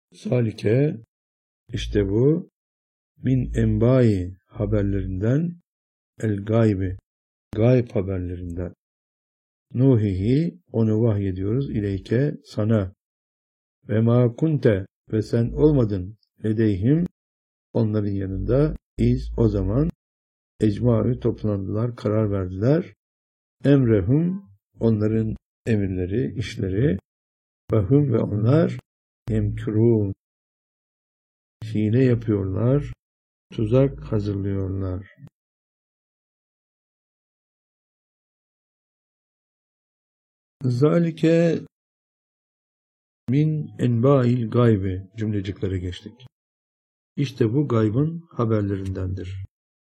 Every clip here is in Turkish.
Salike, işte bu, min enbai haberlerinden, el gaybi, gayb haberlerinden. Nuhihi, onu vahyediyoruz, ileyke, sana. Ve ma kunte, ve sen olmadın, ledeyhim, onların yanında, o zaman, ecmaü toplandılar, karar verdiler. Emrehum, onların emirleri, işleri, ve hum ve onlar, yemkürûn, hile yapıyorlar, tuzak hazırlıyorlar. Zalike min enbâil gaybi cümleciklere geçtik. İşte bu gaybın haberlerindendir.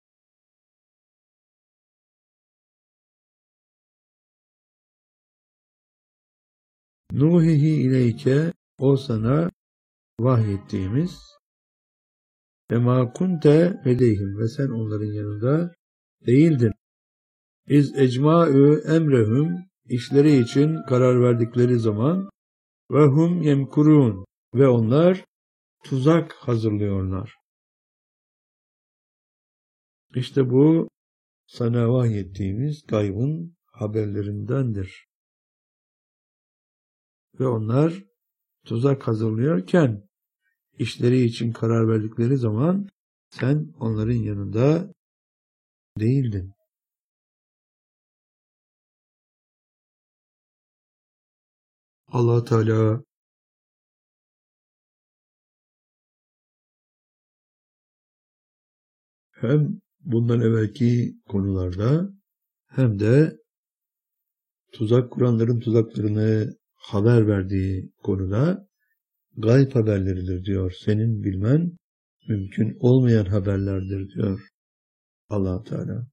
Nuhihi ileyke, o sana vahyettiğimiz, ve ma kunte ledeyhim, ve sen onların yanında değildin. İz ecmaü emrehum, işleri için karar verdikleri zaman, ve hum yemkurun, ve onlar tuzak hazırlıyorlar. İşte bu sana vahyettiğimiz gaybın haberlerindendir. Ve onlar tuzak hazırlıyorken, işleri için karar verdikleri zaman sen onların yanında değildin. Allah Teala hem bundan evvelki konularda hem de tuzak kuranların tuzaklarını haber verdiği konuda gayb haberleridir diyor. Senin bilmen mümkün olmayan haberlerdir diyor Allah Teala.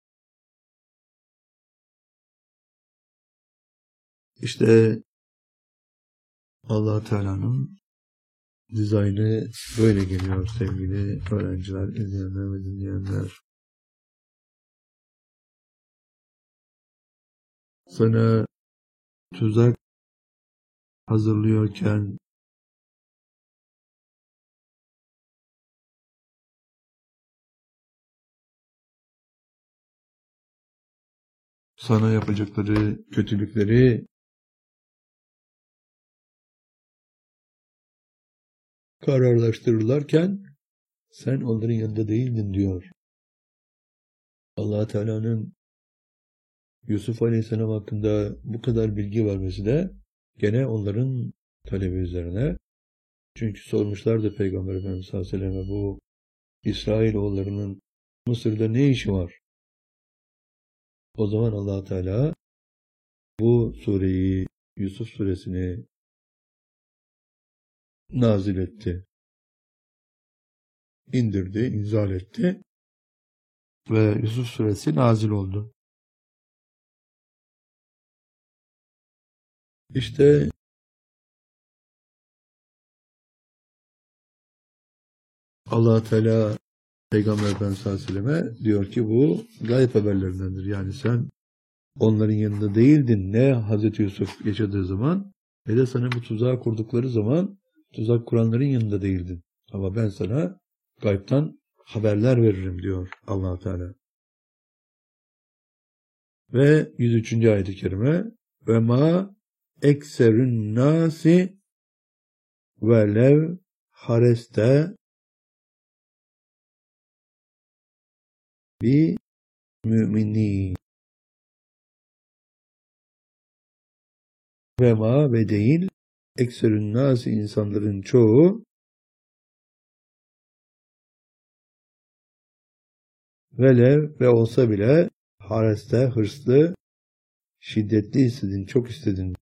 İşte Allah Teala'nın dizaynı böyle geliyor sevgili öğrenciler, izleyenler ve dinleyenler. Sana tuzak hazırlıyorken sana yapacakları kötülükleri kararlaştırırlarken sen onların yanında değildin diyor. Allah Teala'nın Yusuf Aleyhisselam hakkında bu kadar bilgi vermesi de gene onların talebi üzerine. Çünkü sormuşlardı Peygamber Efendimiz sallallahu aleyhi ve sellem'e, bu İsrailoğullarının Mısır'da ne işi var? O zaman Allah Teala bu sureyi, Yusuf suresini nazil etti. İndirdi, inzal etti ve Yusuf suresi nazil oldu. İşte Allah Teala Peygamber Efendimiz sallallahu aleyhi ve selleme diyor ki bu gayb haberlerindendir. Yani sen onların yanında değildin ne Hazreti Yusuf yaşadığı zaman ne de sana bu tuzağı kurdukları zaman tuzak kuranların yanında değildin. Ama ben sana gaybtan haberler veririm diyor Allah Teala. Ve 103. ayet-i kerime ve ma ekserün nasi ve lev hareste bi müminin ve ma ve değil ekserün nasi insanların çoğu velev ve olsa bile hareste hırslı şiddetli istedin çok istedin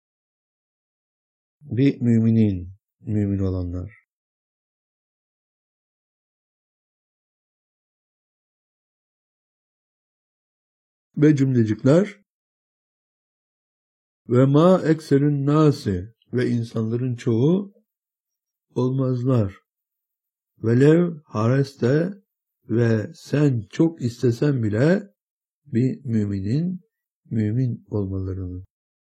bir müminin mümin olanlar. Ve cümlecikler ve ma ekserün nasi ve insanların çoğu olmazlar. Velev hareste ve sen çok istesen bile bir müminin mümin olmalarını.